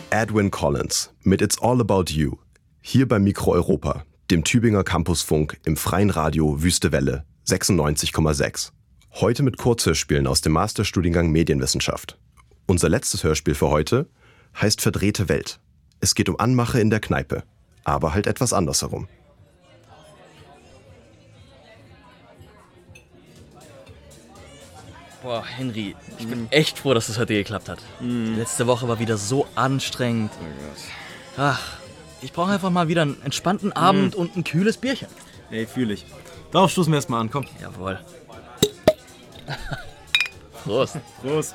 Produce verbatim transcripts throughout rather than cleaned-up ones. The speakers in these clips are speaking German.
Edwyn Collins mit It's All About You. Hier bei Mikro Europa, dem Tübinger Campusfunk im freien Radio Wüste Welle sechsundneunzig Komma sechs. Heute mit Kurzhörspielen aus dem Masterstudiengang Medienwissenschaft. Unser letztes Hörspiel für heute heißt Verdrehte Welt. Es geht um Anmache in der Kneipe, aber halt etwas andersherum. Boah, Henry, ich bin echt froh, dass es heute geklappt hat. Mm. Letzte Woche war wieder so anstrengend. Ach, ich brauche einfach mal wieder einen entspannten Abend mm. und ein kühles Bierchen. Ey, fühl ich. Darauf stoßen wir erstmal an, komm. Jawohl. Prost. Prost.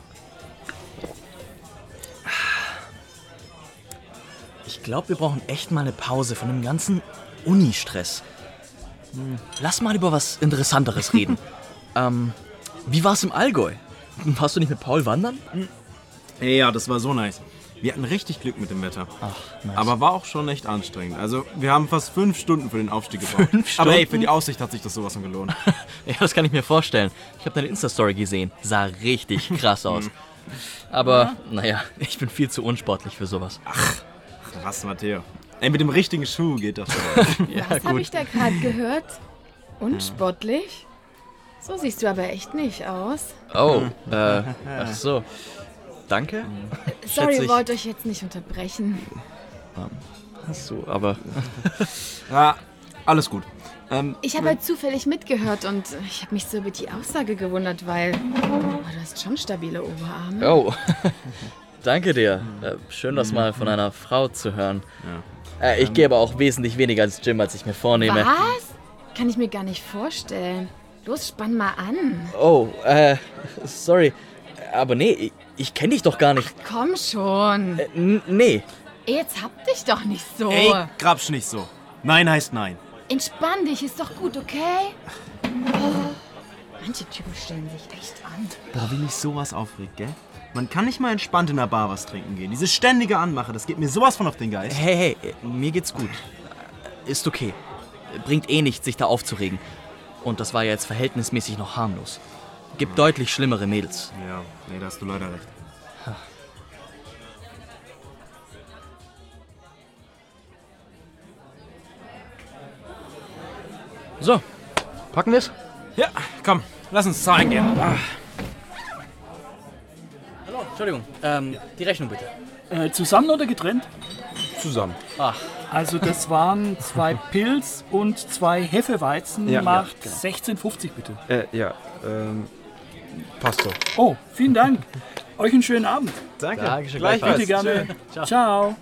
Ich glaube, wir brauchen echt mal eine Pause von dem ganzen Uni-Stress. Lass mal über was Interessanteres reden. ähm... Wie war's im Allgäu? Warst du nicht mit Paul wandern? Ja, das war so nice. Wir hatten richtig Glück mit dem Wetter. Ach, nice. Aber war auch schon echt anstrengend. Also, wir haben fast fünf Stunden für den Aufstieg gebraucht. Fünf Stunden? Aber ey, für die Aussicht hat sich das sowas von gelohnt. Ja, das kann ich mir vorstellen. Ich habe deine Insta-Story gesehen. Sah richtig krass aus. Aber, ja. naja, ich bin viel zu unsportlich für sowas. Ach, was, Matteo? Ey, mit dem richtigen Schuh geht das schon. Ja, was habe ich da gerade gehört? Unsportlich? So siehst du aber echt nicht aus. Oh, äh, ach so. Danke? Sorry, ich wollte euch jetzt nicht unterbrechen. Ach so, aber... Ja, alles gut. Ähm, ich habe halt zufällig mitgehört und ich habe mich so über die Aussage gewundert, weil oh, du hast schon stabile Oberarme. Oh, danke dir. Äh, schön, das mal von einer Frau zu hören. Ja. Äh, ich ähm, gehe aber auch wesentlich weniger ins Gym, als ich mir vornehme. Was? Kann ich mir gar nicht vorstellen. Los, spann mal an. Oh, äh, sorry. Aber nee, ich, ich kenne dich doch gar nicht. Ach, komm schon. Äh, n- nee. Jetzt hab dich doch nicht so. Ey, grabsch nicht so. Nein heißt nein. Entspann dich, ist doch gut, okay? Oh, manche Typen stellen sich echt an. Boah, wie mich sowas aufregt, gell? Man kann nicht mal entspannt in der Bar was trinken gehen. Diese ständige Anmache, das geht mir sowas von auf den Geist. Hey, hey, mir geht's gut. Ist okay. Bringt eh nichts, sich da aufzuregen. Und das war ja jetzt verhältnismäßig noch harmlos. Gibt deutlich schlimmere Mädels. Ja, nee, da hast du leider recht. So, packen wir's? Ja, komm, lass uns zahlen gehen. Ah. Hallo, Entschuldigung, ähm, die Rechnung bitte. Äh, zusammen oder getrennt? Zusammen. Ach. Also das waren zwei Pils und zwei Hefeweizen, ja, macht ja, genau. sechzehn fünfzig bitte. Äh, ja, ähm, passt doch. Oh, vielen Dank. Euch einen schönen Abend. Danke. Dankeschön. Gleich Bitte gerne. Ciao. Ciao.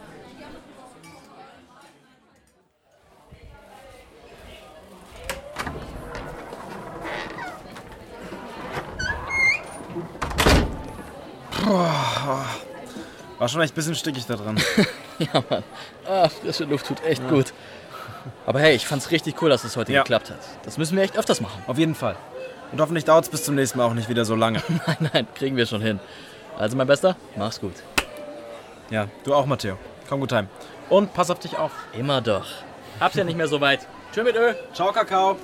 Boah, war schon echt ein bisschen stickig da dran. Ja, Mann. Ah, frische Luft tut echt ja. gut. Aber hey, ich fand's richtig cool, dass es heute ja. geklappt hat. Das müssen wir echt öfters machen. Auf jeden Fall. Und hoffentlich dauert's bis zum nächsten Mal auch nicht wieder so lange. Nein, nein, kriegen wir schon hin. Also, mein Bester, mach's gut. Ja, du auch, Matteo. Komm gut heim. Und pass auf dich auf. Immer doch. Hab's ja nicht mehr so weit. Tschö mit Ö. Ciao, Kakao.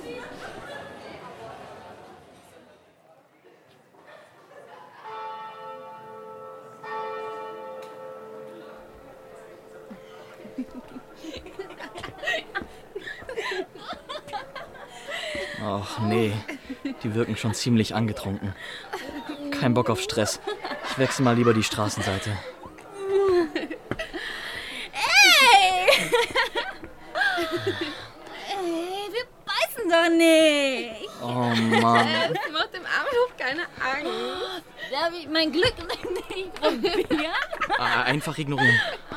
Ach nee, die wirken schon ziemlich angetrunken. Kein Bock auf Stress. Ich wechsle mal lieber die Straßenseite. Ey! Ey, wir beißen doch nicht! Oh Mann. Das macht dem Armhof keine Angst. Darf ich mein Glück nicht probieren? Ah, einfach ignorieren.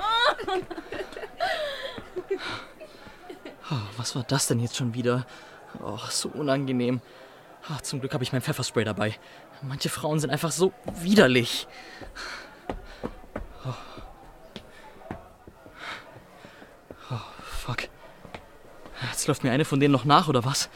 Oh, was war das denn jetzt schon wieder? Oh, so unangenehm. Oh, zum Glück habe ich mein Pfefferspray dabei. Manche Frauen sind einfach so widerlich. Oh. Oh, fuck. Jetzt läuft mir eine von denen noch nach, oder was?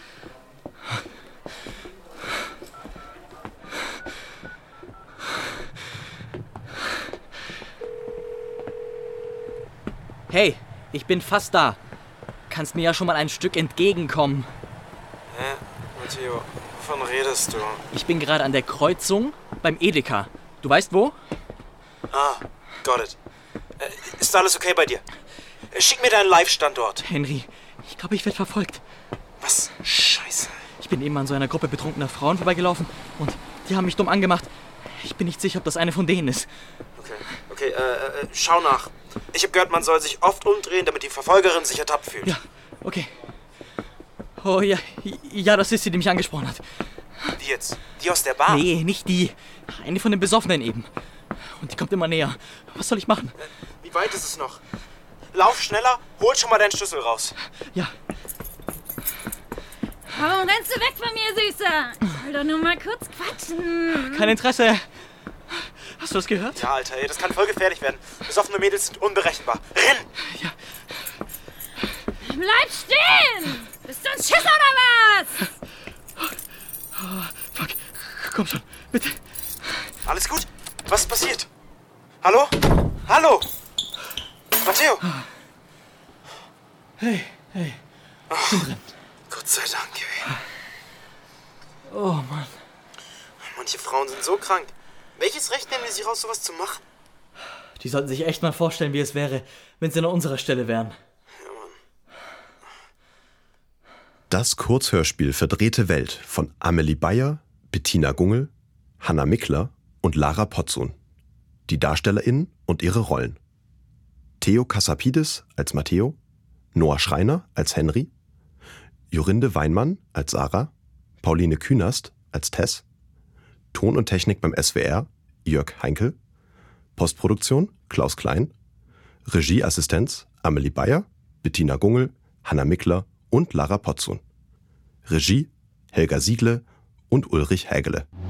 Hey, ich bin fast da. Kannst mir ja schon mal ein Stück entgegenkommen. Hä? Matteo, wovon redest du? Ich bin gerade an der Kreuzung beim Edeka. Du weißt wo? Ah, got it. Äh, ist alles okay bei dir? Schick mir deinen Live-Standort. Henry, ich glaube, ich werde verfolgt. Was? Scheiße. Ich bin eben an so einer Gruppe betrunkener Frauen vorbeigelaufen und die haben mich dumm angemacht. Ich bin nicht sicher, ob das eine von denen ist. Okay, okay, äh, äh schau nach. Ich habe gehört, man soll sich oft umdrehen, damit die Verfolgerin sich ertappt fühlt. Ja, okay. Oh ja, ja, das ist sie, die mich angesprochen hat. Wie jetzt? Die aus der Bar? Nee, nicht die. Eine von den Besoffenen eben. Und die kommt immer näher. Was soll ich machen? Äh, wie weit ist es noch? Lauf schneller, hol schon mal deinen Schlüssel raus. Ja. Warum rennst du weg von mir, Süßer? Ich will doch nur mal kurz quatschen. Kein Interesse. Hast du das gehört? Ja, Alter, ey, das kann voll gefährlich werden. Besoffene Mädels sind unberechenbar. Renn! Ja. Bleib stehen! Bist du ein Schiss oder was? Oh, fuck. Komm schon, bitte. Alles gut? Was ist passiert? Hallo? Hallo? Matteo? Hey, hey. Ich bin drin. Gott sei Dank, ey. Oh, Mann. Manche Frauen sind so krank. Welches Recht nehmen die sich raus, sowas zu machen? Die sollten sich echt mal vorstellen, wie es wäre, wenn sie an unserer Stelle wären. Ja, Mann. Das Kurzhörspiel Verdrehte Welt von Amelie Bayer, Bettina Gungel, Hanna Mickler und Lara Potzun. Die DarstellerInnen und ihre Rollen: Theo Kassapidis als Matteo, Noah Schreiner als Henry, Jorinde Weinmann als Sarah, Pauline Künast als Tess, Ton und Technik beim S W R Jörg Heinkel, Postproduktion Klaus Klein, Regieassistenz Amelie Bayer, Bettina Gungel, Hanna Mickler und Lara Potzun. Regie Helga Siegle und Ulrich Hägele.